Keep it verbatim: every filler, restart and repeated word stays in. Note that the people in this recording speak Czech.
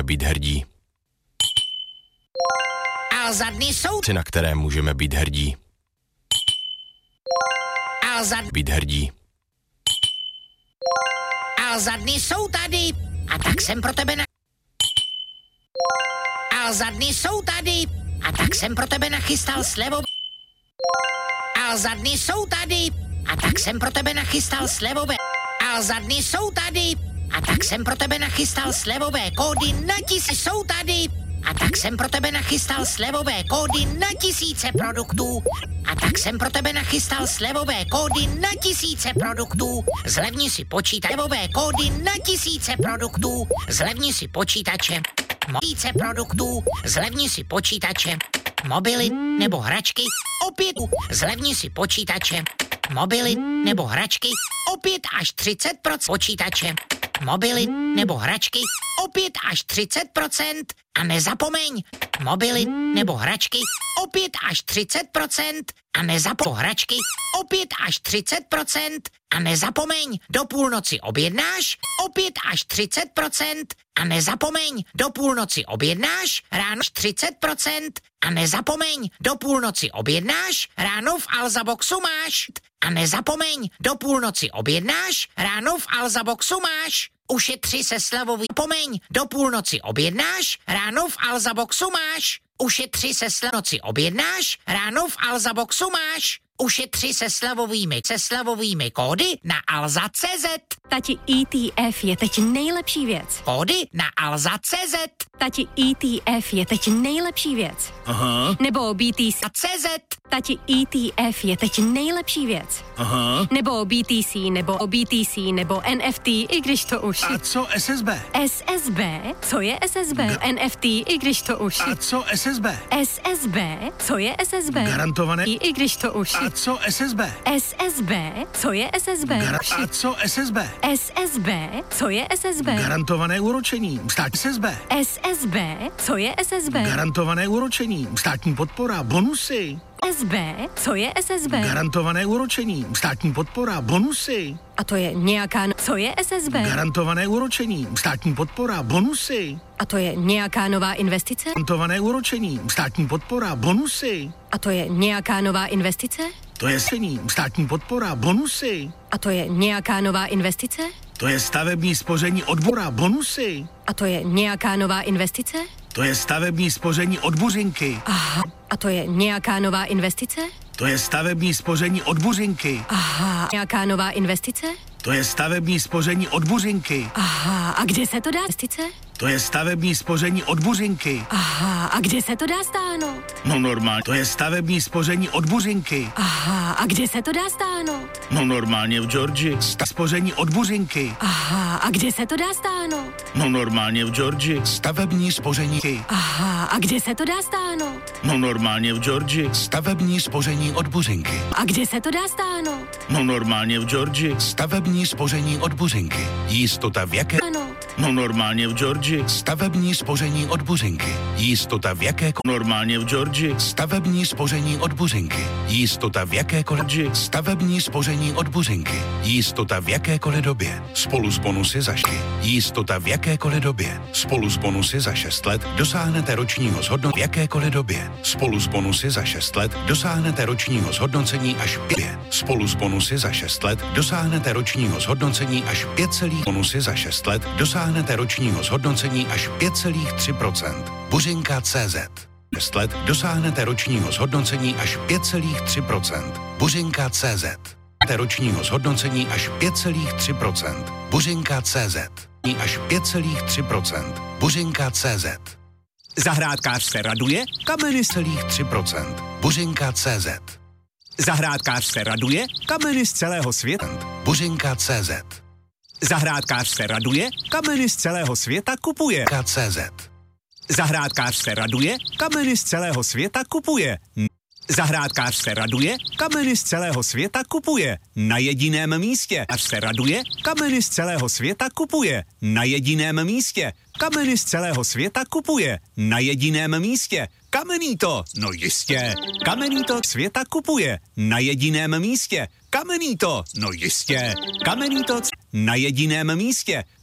být hrdí. Alza dny jsou, Na které můžeme být hrdí. Alza, Být hrdí. Alza dny jsou tady. A tak jsem pro tebe na... Alza dny jsou tady. A tak jsem pro tebe nachystal slevo. Alza dny jsou tady. A tak jsem pro tebe nachystal slevové. Alza dny jsou tady. A tak jsem pro tebe nachystal slevové kódy na tisíce jsou tady. A tak jsem pro tebe nachystal slevové kódy na tisíce produktů. A tak jsem pro tebe nachystal slevové kódy na tisíce produktů. Zlevni si počítačové kódy na tisíce produktů. Zlevni si počítače. Tisíce produktů. Zlevni si počítače. Mobily nebo hračky. Opět zlevni si počítače. Mobily nebo hračky. Opět až třicet procent počítače. Mobily nebo hračky. Opět až třicet procent. A nezapomeň, mobily nebo hračky. Opět až třicet procent. A nezapomeň, hračky. Opět až třicet procent. A nezapomeň, do půlnoci objednáš. Opět až třicet procent. A nezapomeň, do půlnoci objednáš. Ráno třicet procent. A nezapomeň, do půlnoci objednáš. Ráno v Alzaboxu máš. A nezapomeň, do půlnoci objednáš. Ráno v Alzaboxu máš. Ušetři se slevový. Pomeň, do půlnoci objednáš. Ráno v Alzaboxu máš. Ušetři se slevnoci objednáš. Ráno v Alzaboxu máš. Ušetři se slevovými, se slevovými kódy na alza tečka cé zet. Tati, E T F je teď nejlepší věc. Kódy na alza tečka cé zet. Tati, E T F je teď nejlepší věc. Aha. Nebo B T C. A cé zet. Tati, E T F je teď nejlepší věc. Aha. Nebo B T C, nebo B T C, nebo N F T, i když to už. A co S S B? S S B? Co je S S B? N F T, i když to už. A co S S B? S S B? Co je S S B? Garantované. I, i když to už. A co S S B? S S B? Co je S S B? Gar- a co S S B? S S B? Co je S S B? Garantované úročení. Státní S S B. S S B? Co je S S B? Garantované úročení. Státní podpora. Bonusy. S B? Co je S S B? Garantované úročení. Státní podpora. Bonusy. A to je nějaká... No... Co je S S B? Garantované úročení. Státní podpora. Bonusy. A to je nějaká nová investice? Garantované úročení. Státní podpora. Bonusy. A to je nějaká nová investice? To je sení. Státní podpora. Bonusy. A to je nějaká nová investice? To je stavební spoření odbora. Bonusy. A to je nějaká nová investice? To je stavební spoření od Buřinky. Aha. A to je nějaká nová investice? To je stavební spoření od Buřinky. Aha. Nějaká nová investice? To je stavební spoření od Buřinky. Aha. A kde se to dá investice? To je stavební spoření od Buřinky. Aha. A kde se to dá stáhnout? No normálně. To je stavební spoření od Buřinky. Aha. A kde se to dá stáhnout? No normálně v Georgii. Sta- spoření od Buřinky. Aha. A kde se to dá stáhnout? No normálně v Georgii. Stavební spoření. Aha. A kde se to dá stáhnout? No normálně v Georgii. Stavební spoření od Buřinky. A kde se to dá stáhnout? No normálně v Georgii. Stavební spoření od Buřinky. Jistota v jaké... Stáhnout. No normálně v Georgii. Stavební spoření od Buřinky. Jistota v jaké... Normálně v Georgii. Stavební spoření od Buřinky. Jistota v jakékoliv... Stavební spoření od Buřinky. Jistota v jakékoliv době. Spolu s bonusy za šky. Jistota v jakékoliv době. Spolu s bonusy za šest let dosáhnete ročního zhodnocení v jakékoliv době. Spolu s bonusy za šest let dosáhnete ročního zhodnocení až pět. Spolu s bonusy za šest let dosáhnete ročního zhodnocení až pět celých bonusy za šest let dosáhnete ročního zhodnocení až pět celých tři procenta. Buřinka tečka cé zet. šest let dosáhnete ročního zhodnocení až pět celých tři procenta. Buřinka tečka cé zet. Ročního zhodnocení až pět celých tři procenta. Buřinka tečka cé zet. Až pět celých tři procenta. Buřinka tečka cé zet. Zahrádkář se raduje, kameny celých tři procenta. Buřinka tečka cé zet. Zahrádkář se raduje, kameny z celého světa. Buřinka tečka cé zet. Zahrádkář se raduje, kameny z celého světa kupuje. Buřinka tečka cé zet. Zahrádkář se raduje, kameny z celého světa kupuje. Zahrádkář se raduje, kameny z celého světa kupuje. Na jediném místě. Až se raduje, kameny z celého světa kupuje. Na jediném místě. Kameny z celého světa kupuje. Na jediném místě. Kamenito, no jistě. Kamenito světa kupuje. Na jediném místě. Kamenito, no jistě. Kamenito na jediném místě.